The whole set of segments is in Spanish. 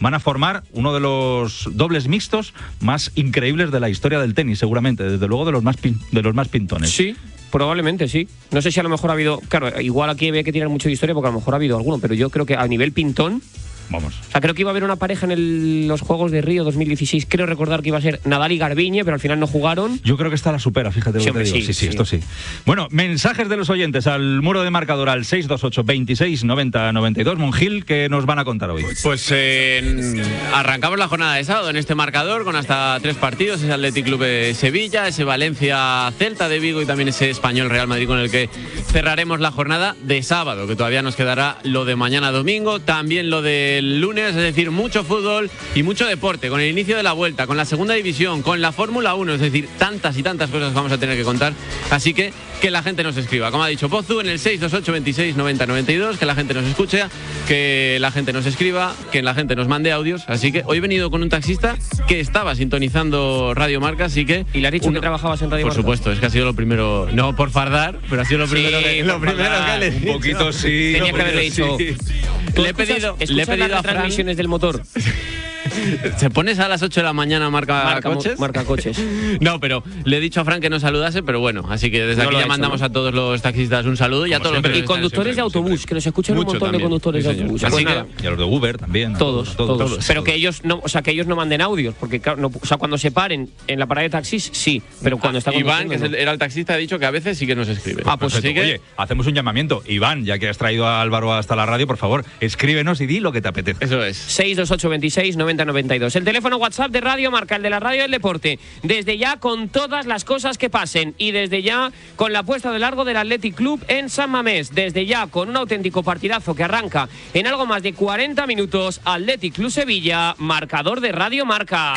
van a formar uno de los dobles mixtos más increíbles de la historia del tenis, seguramente, desde luego de los más pintones. Sí. Probablemente sí. No sé si a lo mejor ha habido... Claro, igual aquí había que tirar mucho de historia porque a lo mejor ha habido alguno, pero yo creo que a nivel pintón... Vamos. O sea, creo que iba a haber una pareja en los Juegos de Río 2016. Creo recordar que iba a ser Nadal y Garbiñe, pero al final no jugaron. Yo creo que esta la supera, fíjate lo que te digo. Sí, esto sí. Bueno, mensajes de los oyentes al muro de marcador al 628 26 90 92. Monjil, ¿qué nos van a contar hoy? Pues arrancamos la jornada de sábado en este marcador con hasta 3 partidos. Ese Athletic Club de Sevilla, ese Valencia Celta de Vigo y también ese Español Real Madrid con el que cerraremos la jornada de sábado, que todavía nos quedará lo de mañana domingo, también lo del lunes, es decir, mucho fútbol y mucho deporte, con el inicio de la vuelta, con la segunda división, con la Fórmula 1, es decir, tantas y tantas cosas vamos a tener que contar, así que la gente nos escriba, como ha dicho Pozu, en el 628 26 90 92, que la gente nos escuche, que la gente nos escriba, que la gente nos mande audios, así que hoy he venido con un taxista que estaba sintonizando Radio Marca, así que... ¿Y le has dicho que trabajabas en Radio Marca? Por supuesto, es que ha sido lo primero, no por fardar, pero ha sido lo primero que le he dicho. Un poquito sí. Tenía que haberle dicho... Le he pedido las transmisiones del motor. ¿Se pones a las 8 de la mañana marca coches? Marca coches. No, pero le he dicho a Fran que no saludase, pero bueno, así que desde aquí ya mandamos a todos los taxistas un saludo y a todos los y conductores de autobús, que nos escuchan un montón de conductores de autobús. Así que, y a los de Uber también. Todos. Pero que ellos no, o sea, que ellos no manden audios, porque claro, o sea, cuando se paren en la parada de taxis, sí, pero cuando está Iván, que era el taxista, ha dicho que a veces sí que nos escribe. Pues así que... Oye, hacemos un llamamiento. Iván, ya que has traído a Álvaro hasta la radio, por favor, escríbenos y di lo que te apetece. Eso es. 628 26 90 92. El teléfono WhatsApp de Radio Marca, el de la radio del deporte. Desde ya con todas las cosas que pasen y desde ya con la puesta de largo del Athletic Club en San Mamés. Desde ya con un auténtico partidazo que arranca en algo más de 40 minutos. Athletic Club Sevilla, marcador de Radio Marca.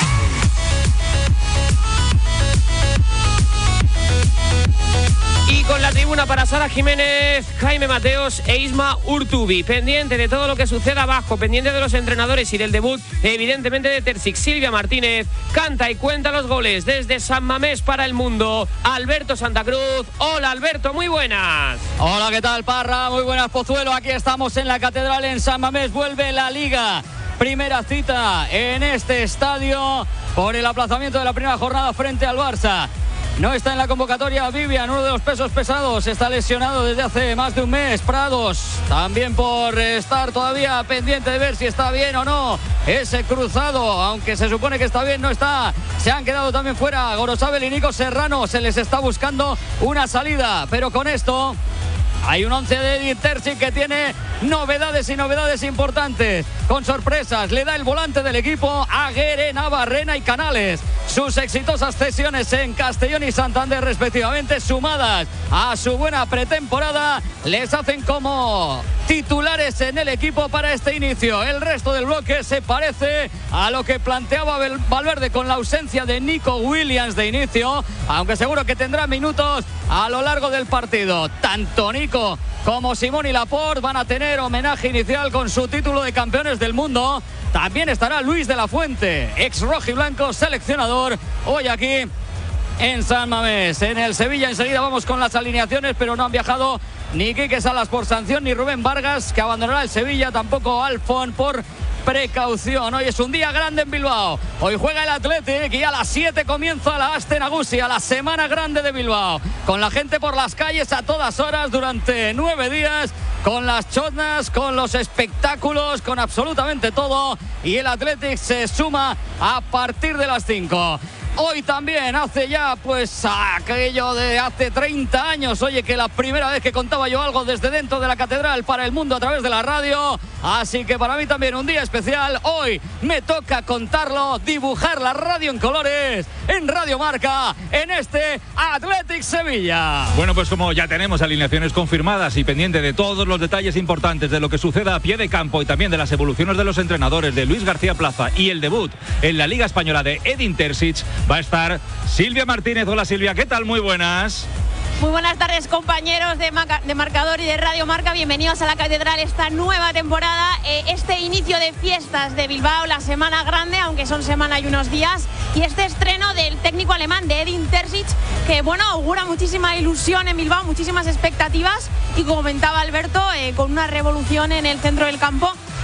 Y con la tribuna para Sara Jiménez, Jaime Mateos e Isma Urtubi. Pendiente de todo lo que suceda abajo, pendiente de los entrenadores y del debut, evidentemente de Terzic. Silvia Martínez canta y cuenta los goles desde San Mamés para el mundo. Alberto Santa Cruz. Hola Alberto, muy buenas. Hola, ¿qué tal Parra? Muy buenas Pozuelo. Aquí estamos en la Catedral en San Mamés. Vuelve la Liga. Primera cita en este estadio por el aplazamiento de la primera jornada frente al Barça. No está en la convocatoria Vivian, uno de los pesos pesados, está lesionado desde hace más de un mes. Prados, también por estar todavía pendiente de ver si está bien o no. Ese cruzado, aunque se supone que está bien, no está. Se han quedado también fuera Gorosabel y Nico Serrano, se les está buscando una salida, pero con esto... Hay un 11 de Edin Terzic que tiene novedades y novedades importantes. Con sorpresas, le da el volante del equipo a Guere, Navarrena y Canales. Sus exitosas cesiones en Castellón y Santander respectivamente, sumadas a su buena pretemporada, les hacen como titulares en el equipo para este inicio. El resto del bloque se parece a lo que planteaba Valverde con la ausencia de Nico Williams de inicio, aunque seguro que tendrá minutos a lo largo del partido. Tanto Nico como Simón y Laporte van a tener homenaje inicial con su título de campeones del mundo. También estará Luis de la Fuente, ex rojiblanco seleccionador, hoy aquí en San Mamés. En el Sevilla enseguida vamos con las alineaciones, pero no han viajado ni Quique Salas por sanción, ni Rubén Vargas, que abandonará el Sevilla, tampoco Alfon por precaución. Hoy es un día grande en Bilbao. Hoy juega el Athletic y a las 7 comienza la Astenagusia, la semana grande de Bilbao, con la gente por las calles a todas horas durante 9 días, con las chotnas, con los espectáculos, con absolutamente todo, y el Athletic se suma a partir de las 5. Hoy también hace ya pues aquello de hace 30 años, oye, que la primera vez que contaba yo algo desde dentro de la catedral para el mundo a través de la radio, así que para mí también un día especial. Hoy me toca contarlo, dibujar la radio en colores en Radio Marca, en este Athletic Sevilla. Bueno, pues como ya tenemos alineaciones confirmadas y pendiente de todos los detalles importantes de lo que suceda a pie de campo y también de las evoluciones de los entrenadores de Luis García Plaza y el debut en la Liga Española de Edin Terzic, va a estar Silvia Martínez. Hola Silvia, ¿qué tal? Muy buenas. Muy buenas tardes, compañeros de Marcador y de Radio Marca. Bienvenidos a la Catedral, esta nueva temporada, este inicio de fiestas de Bilbao, la semana grande, aunque son semana y unos días, y este estreno del técnico alemán de Edin Terzic, que bueno, augura muchísima ilusión en Bilbao, muchísimas expectativas, y como comentaba Alberto, con una revolución en el centro del campo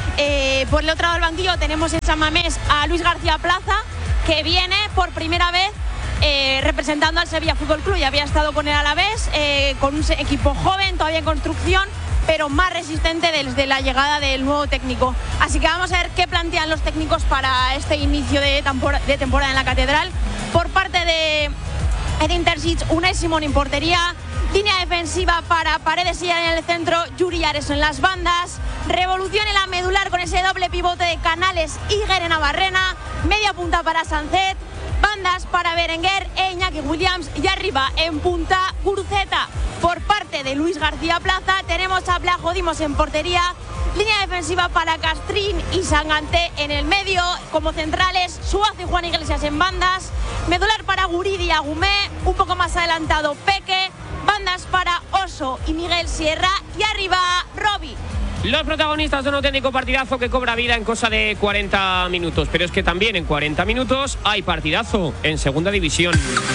Por el otro lado del banquillo tenemos en San Mamés a Luis García Plaza, que viene por primera vez representando al Sevilla Fútbol Club. Ya había estado con el Alavés, con un equipo joven, todavía en construcción, pero más resistente desde la llegada del nuevo técnico. Así que vamos a ver qué plantean los técnicos para este inicio de temporada en la Catedral. Por parte de Edin Terzic, Unai Simón en portería, línea defensiva para Paredes y en el centro, Yuri Ares en las bandas, revolución en la medular con ese doble pivote de Canales y Guerre Navarrena, media punta para Sancet, bandas para Berenguer e Iñaki Williams, y arriba en punta Guruceta. Por parte de Luis García Plaza tenemos a Blajo Dimos en portería, línea defensiva para Castrín y Sanganté en el medio, como centrales Suazo y Juan Iglesias en bandas, medular para Guridi y Agumé, un poco más adelantado Peque, bandas para Oso y Miguel Sierra, y arriba Robi. Los protagonistas de un auténtico partidazo que cobra vida en cosa de 40 minutos. Pero es que también en 40 minutos hay partidazo en segunda división.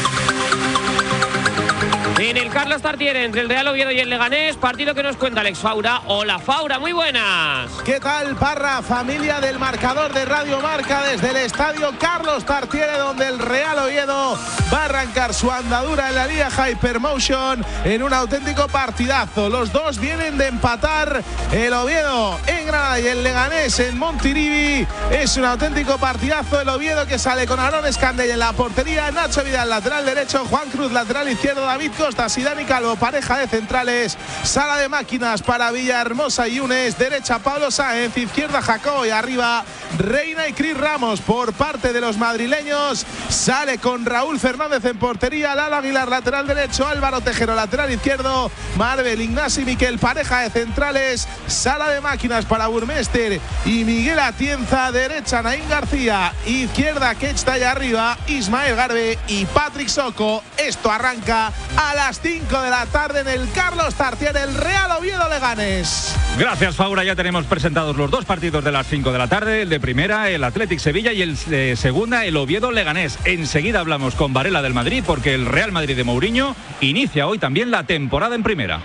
En el Carlos Tartiere, entre el Real Oviedo y el Leganés, partido que nos cuenta Alex Faura. Hola Faura, muy buenas. ¿Qué tal, Parra? Familia del marcador de Radio Marca desde el estadio Carlos Tartiere, donde el Real Oviedo va a arrancar su andadura en la Liga Hypermotion en un auténtico partidazo. Los dos vienen de empatar, el Oviedo en Granada y el Leganés en Montilivi. Es un auténtico partidazo. El Oviedo que sale con Aarón Escandell en la portería, Nacho Vidal lateral derecho, Juan Cruz lateral izquierdo, David Costas y Dani Calvo pareja de centrales, sala de máquinas para Villahermosa y Yunes, derecha Pablo Sáenz, izquierda Jacobo y arriba Reina y Cris Ramos. Por parte de los madrileños sale con Raúl Fernández en portería, Lalo Aguilar lateral derecho, Álvaro Tejero lateral izquierdo, Marvel, Ignasi Miquel pareja de centrales, sala de máquinas para Burmester y Miguel Atienza, derecha Naín García, izquierda Kechta y arriba Ismael Garbe y Patrick Soco. Esto arranca a las 5 de la tarde en el Carlos Tartiere, el Real Oviedo Leganés. Gracias, Faura. Ya tenemos presentados los dos partidos de las 5 de la tarde, el de primera, el Athletic Sevilla, y el de segunda, el Oviedo Leganés. Enseguida hablamos con Varela del Madrid, porque el Real Madrid de Mourinho inicia hoy también la temporada en primera.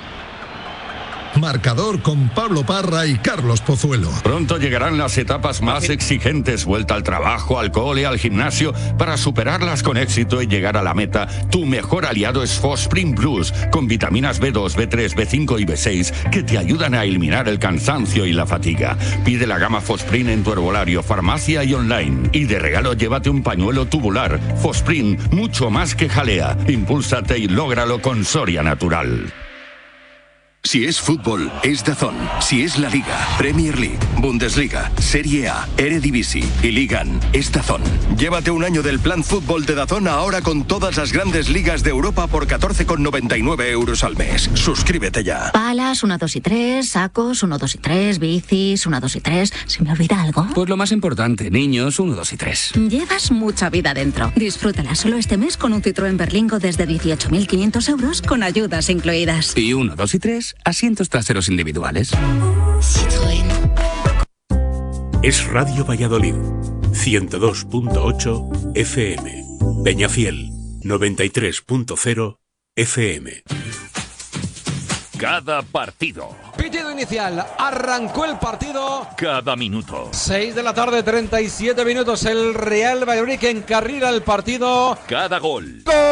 Marcador con Pablo Parra y Carlos Pozuelo. Pronto llegarán las etapas más exigentes, vuelta al trabajo, al cole, al gimnasio. Para superarlas con éxito y llegar a la meta, tu mejor aliado es Fosprint Plus, con vitaminas B2, B3, B5 y B6 que te ayudan a eliminar el cansancio y la fatiga. Pide la gama Fosprint en tu herbolario, farmacia y online. Y de regalo llévate un pañuelo tubular. Fosprint, mucho más que jalea. Impúlsate y lógralo con Soria Natural. Si es fútbol, es DAZN. Si es la Liga, Premier League, Bundesliga, Serie A, Eredivisie y Ligan, es DAZN. Llévate un año del plan fútbol de DAZN ahora con todas las grandes ligas de Europa por 14,99 € al mes. Suscríbete ya. Palas, 1, 2 y 3, sacos, 1, 2 y 3, bicis, 1, 2 y 3. ¿Se me olvida algo? Pues lo más importante, niños, 1, 2 y 3. Llevas mucha vida dentro. Disfrútala solo este mes con un Citroën Berlingo desde 18.500 € con ayudas incluidas. Y 1, 2 y 3, asientos traseros individuales. Citroën. Es Radio Valladolid, 102.8 FM. Peñafiel, 93.0 FM. Cada partido. Pitido inicial, arrancó el partido. Cada minuto. 6 de la tarde, 37 minutos. El Real Valladolid que encarrila el partido. Cada gol. ¡Gol!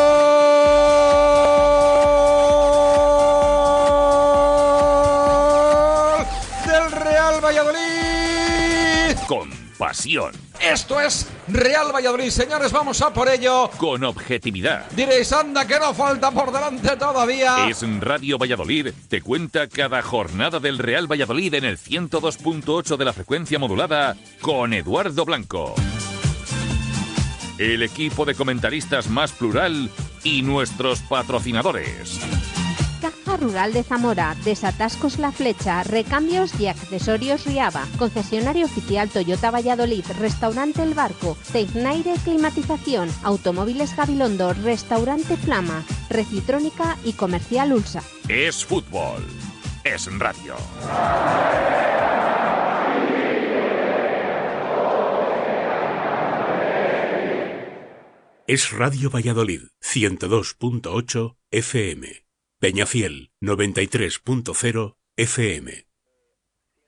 Del Real Valladolid. Con pasión. Esto es Real Valladolid, señores, vamos a por ello. Con objetividad. Diréis, anda, que no falta por delante todavía. Es Radio Valladolid, te cuenta cada jornada del Real Valladolid en el 102.8 de la frecuencia modulada con Eduardo Blanco. El equipo de comentaristas más plural y nuestros patrocinadores. Caja Rural de Zamora, Desatascos La Flecha, Recambios y Accesorios Riaba, concesionario oficial Toyota Valladolid, Restaurante El Barco, Tecnaire Climatización, Automóviles Gabilondo, Restaurante Flama, Recitrónica y Comercial Ulsa. Es fútbol, es radio. Es Radio Valladolid, 102.8 FM. Peñafiel, 93.0 FM.